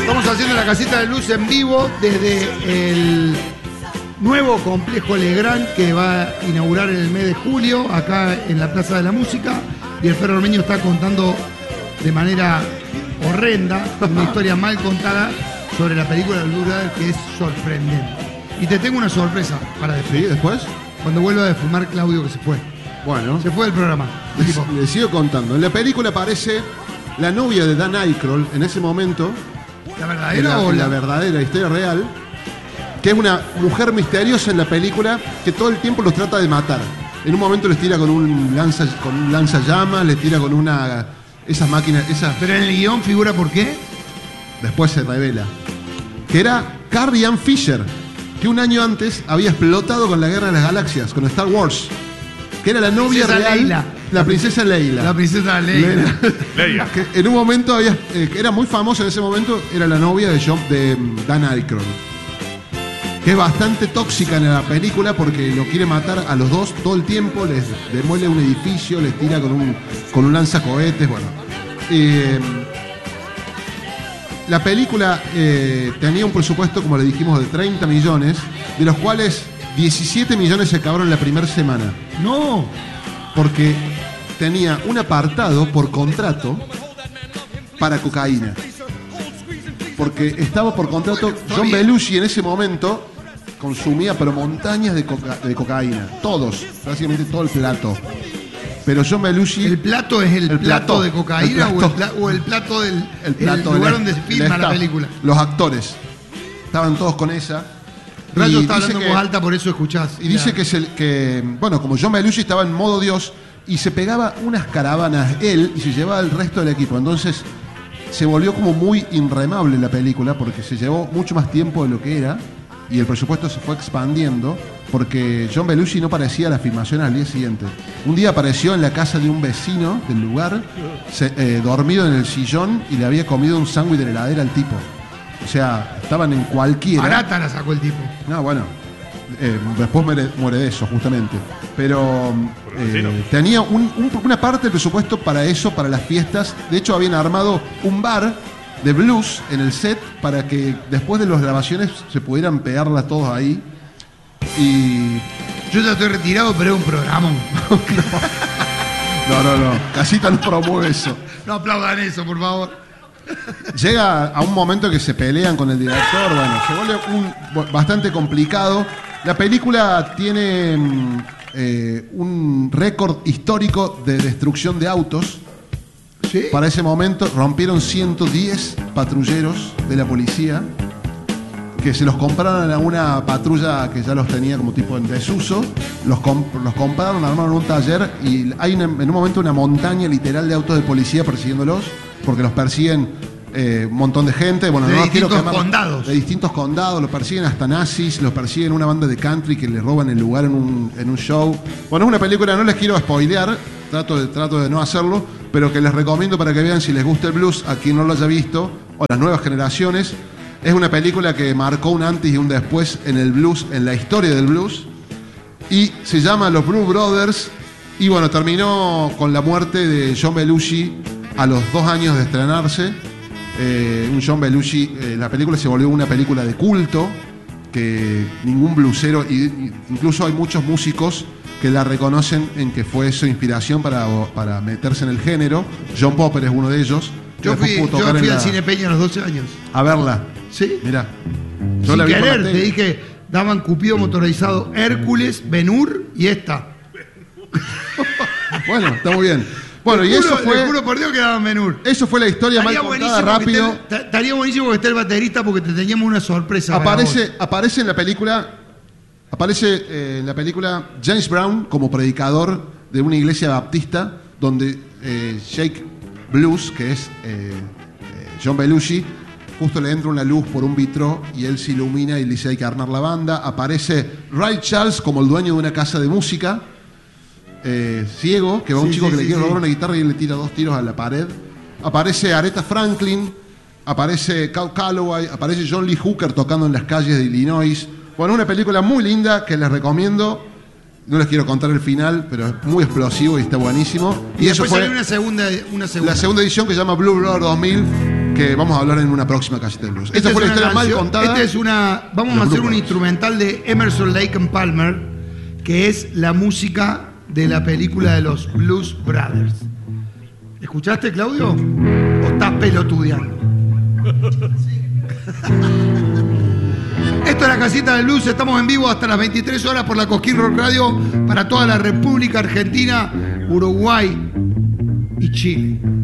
Estamos haciendo la casita de luz en vivo desde el nuevo complejo Legrand que va a inaugurar en el mes de julio, acá en la Plaza de la Música. Y el Ferro Ormeño está contando de manera horrenda una historia mal contada sobre la película Blue Brothers que es sorprendente. Y te tengo una sorpresa para después. ¿Sí? ¿Después? Cuando vuelva a fumar Claudio, que se fue. Bueno. Se fue del programa. Les sigo contando. En la película aparece la novia de Dan Aykroyd en ese momento. ¿La verdadera o la verdadera historia real? Que es una mujer misteriosa en la película que todo el tiempo los trata de matar. En un momento les tira con un lanzallamas, les tira con esas máquinas, Pero en el guión figura por qué. Después se revela que era Carrie Ann Fisher, que un año antes había explotado con la Guerra de las Galaxias, con Star Wars, que era la novia real, Leila. la princesa Leila. La princesa Leila. Leia. Que en un momento era muy famosa en ese momento, era la novia de Dan Aykroyd, que es bastante tóxica en la película porque lo quiere matar a los dos todo el tiempo, les demuele un edificio, les tira con un lanzacohetes, bueno. La película tenía un presupuesto, como le dijimos, de 30 millones, de los cuales 17 millones se acabaron en la primera semana. No. Porque tenía un apartado por contrato para cocaína. Porque estaba por contrato, John Belushi en ese momento consumía pero montañas de cocaína. Todos, prácticamente todo el plato. Pero John Belushi... ¿El plato es el plato de cocaína o el plato del lugar donde se filma la película? Los actores estaban todos con esa. Rayo está hablando en voz alta, por eso escuchás. Y dice que, bueno, como John Belushi estaba en modo Dios y se pegaba unas caravanas él y se llevaba el resto del equipo. Entonces se volvió como muy inremable la película porque se llevó mucho más tiempo de lo que era y el presupuesto se fue expandiendo porque John Belushi no aparecía a la filmación al día siguiente. Un día apareció en la casa de un vecino del lugar, dormido en el sillón y le había comido un sándwich de la heladera al tipo. O sea, estaban en cualquiera. Barata la sacó el tipo. No, bueno. Después muere de eso, justamente. Pero tenía una parte del presupuesto para eso, para las fiestas. De hecho, habían armado un bar de blues en el set para que después de las grabaciones se pudieran pegarla todos ahí. Y yo ya estoy retirado, pero es un programón. No. Casita no promueve eso. No aplaudan eso, por favor. Llega a un momento que se pelean con el director, bueno, se vuelve bastante complicado. La película tiene un récord histórico de destrucción de autos. ¿Sí? Para ese momento rompieron 110 patrulleros de la policía que se los compraron a una patrulla que ya los tenía como tipo en desuso. Los compraron, armaron un taller y hay en un momento una montaña literal de autos de policía persiguiéndolos porque los persiguen un montón de gente. Bueno, de no distintos quiero quemar, condados. De distintos condados, los persiguen hasta nazis, los persiguen una banda de country que le roban el lugar en un show. Bueno, es una película, no les quiero spoilear, trato de no hacerlo, pero que les recomiendo para que vean si les gusta el blues, a quien no lo haya visto, o las nuevas generaciones. Es una película que marcó un antes y un después en el blues, en la historia del blues, y se llama Los Blues Brothers, y bueno, terminó con la muerte de John Belushi a los 2 años de estrenarse. Un John Belushi, la película se volvió una película de culto, que ningún bluesero, incluso hay muchos músicos que la reconocen en que fue su inspiración para meterse en el género. John Popper es uno de ellos. Yo fui al Cine Peña a los 12 años. A verla. ¿Sí? Mirá. Sin querer, te dije, daban Cupido motorizado, Hércules, Ben-Hur y esta. Bueno, está muy bien. Bueno, y eso fue. Te juro por Dios que daban Ben-Hur. Eso fue la historia mal contada, rápido. Estaría buenísimo que esté el baterista porque te teníamos una sorpresa. Aparece en la película. Aparece en la película James Brown como predicador de una iglesia baptista donde Jake Blues, que es John Belushi, justo le entra una luz por un vitro y él se ilumina y le dice hay que armar la banda. Aparece Ray Charles como el dueño de una casa de música, ciego, que va un chico que le quiere robar una guitarra y él le tira 2 tiros a la pared. Aparece Aretha Franklin, aparece Cow Calloway, aparece John Lee Hooker tocando en las calles de Illinois. Bueno, una película muy linda que les recomiendo. No les quiero contar el final, pero es muy explosivo y está buenísimo. Y eso fue una segunda. La segunda edición que se llama Blue Brothers 2000. que vamos a hablar en una próxima Casita del Blues. Esta fue la historia mal contada. Vamos a hacer un instrumental de Emerson, Lake and Palmer, que es la música de la película de los Blues Brothers. ¿Escuchaste, Claudio? ¿O estás pelotudeando? Esto es la Casita del Blues. Estamos en vivo hasta las 23 horas por la Cosquín Rock Radio para toda la República Argentina, Uruguay y Chile.